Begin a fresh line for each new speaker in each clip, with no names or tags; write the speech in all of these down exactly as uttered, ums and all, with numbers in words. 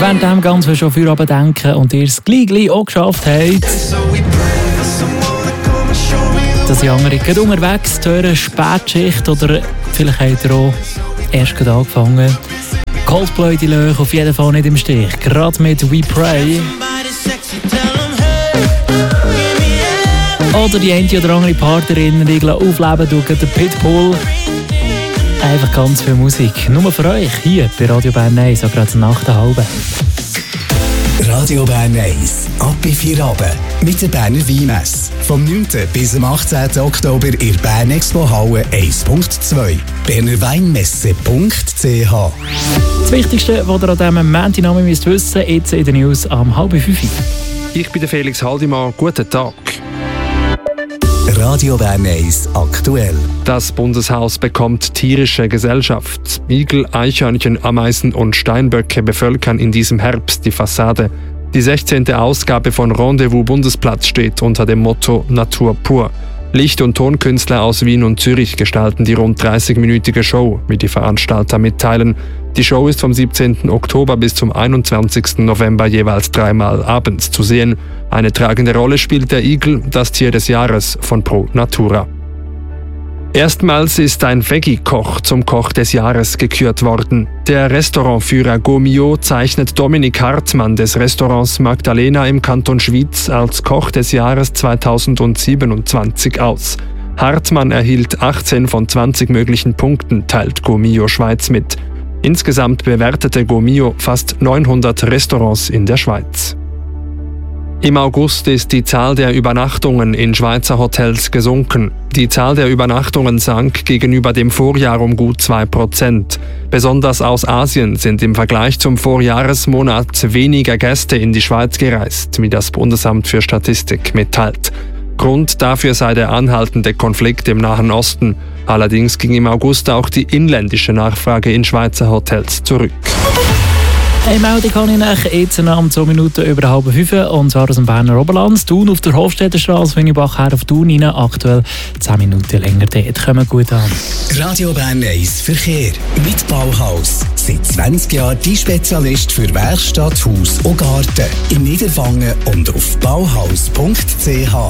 Während dem ganz viel schon für Abend denken und ihr es gleich, gleich auch geschafft habt, dass die anderen gerade unterwegs hören, Spätschicht oder vielleicht habt ihr auch erst gerade angefangen. Coldplay, die Löcher auf jeden Fall nicht im Stich. Gerade mit We Pray. Oder die eine oder andere Partnerin, die aufleben durch den Pitbull. Einfach ganz viel Musik. Nur für euch hier bei Radio Bern eins, so gerade nach der halben.
Radio Bern eins, ab bei vier Abend mit der Berner Weinmesse. Vom neunten bis am achtzehnten Oktober in der Bern Expo Halle eins Punkt zwei. berner weinmesse punkt c h.
Das Wichtigste, was ihr an diesem Montag müsst wissen, jetzt in den News am halb fünf.
Ich bin der Felix Haldimann. Guten Tag.
Radio Bern eins aktuell.
Das Bundeshaus bekommt tierische Gesellschaft. Igel, Eichhörnchen, Ameisen und Steinböcke bevölkern in diesem Herbst die Fassade. Die sechzehnte Ausgabe von Rendezvous Bundesplatz steht unter dem Motto Natur pur. Licht- und Tonkünstler aus Wien und Zürich gestalten die rund dreißig-minütige Show, wie die Veranstalter mitteilen. Die Show ist vom siebzehnten Oktober bis zum einundzwanzigsten November jeweils dreimal abends zu sehen. Eine tragende Rolle spielt der Igel, das Tier des Jahres von Pro Natura. Erstmals ist ein Veggie-Koch zum Koch des Jahres gekürt worden. Der Restaurantführer Gomio zeichnet Dominik Hartmann des Restaurants Magdalena im Kanton Schwyz als Koch des Jahres zweitausendsiebenundzwanzig aus. Hartmann erhielt achtzehn von zwanzig möglichen Punkten, teilt Gomio Schweiz mit. Insgesamt bewertete Gomio fast neunhundert Restaurants in der Schweiz. Im August ist die Zahl der Übernachtungen in Schweizer Hotels gesunken. Die Zahl der Übernachtungen sank gegenüber dem Vorjahr um gut zwei Prozent. Besonders aus Asien sind im Vergleich zum Vorjahresmonat weniger Gäste in die Schweiz gereist, wie das Bundesamt für Statistik mitteilt. Grund dafür sei der anhaltende Konflikt im Nahen Osten. Allerdings ging im August auch die inländische Nachfrage in Schweizer Hotels zurück.
Eine Meldung kann ich euch jetzt nach zwei Minuten über halb fünf, und zwar aus dem Berner Oberland. Thun auf der Hofstedterstraße, Wingebach her auf Thun rein, aktuell zehn Minuten länger dort. Kommen gut an.
Radio Bern eins Verkehr mit Bauhaus. Seit zwanzig Jahren die Spezialist für Werkstatt, Haus und Garten. In Niederwangen und auf bauhaus punkt c h.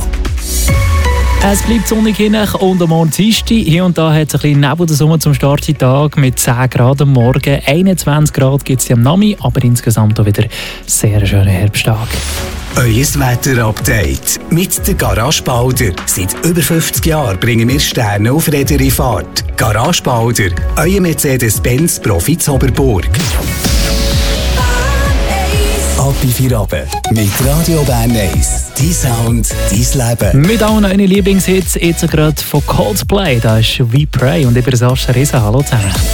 Es bleibt sonnig hin und am Morgen Dienstag. Hier und da hat es ein bisschen Nebel der Sonne zum Starttag mit zehn Grad am Morgen. einundzwanzig Grad gibt es am Nami, aber insgesamt auch wieder sehr schöner Herbsttag.
Euer Wetter-Update mit der Garage Balder. Seit über fünfzig Jahren bringen wir Sterne auf Räder in Fahrt. Garage Balder, euer Mercedes-Benz Profit Oberburg. Ab bei vier Abend mit Radio Bern eins. Dein Sound, dein Leben.
Mit allen euren Lieblingshits, jetzt gerade von Coldplay. Da ist We Pray und ich bin Sascha Riese. Hallo zusammen.